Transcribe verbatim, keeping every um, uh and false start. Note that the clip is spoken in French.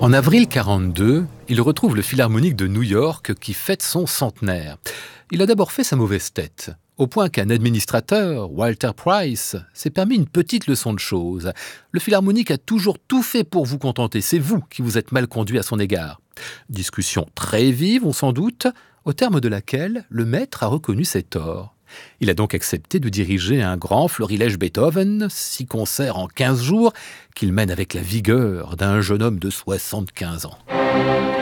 En avril quarante-deux, il retrouve le Philharmonique de New York qui fête son centenaire. Il a d'abord fait sa mauvaise tête, au point qu'un administrateur, Walter Price, s'est permis une petite leçon de choses. Le Philharmonique a toujours tout fait pour vous contenter, c'est vous qui vous êtes mal conduit à son égard. Discussion très vive, on s'en doute, au terme de laquelle le maître a reconnu ses torts. Il a donc accepté de diriger un grand florilège Beethoven, six concerts en quinze jours, qu'il mène avec la vigueur d'un jeune homme de soixante-quinze ans.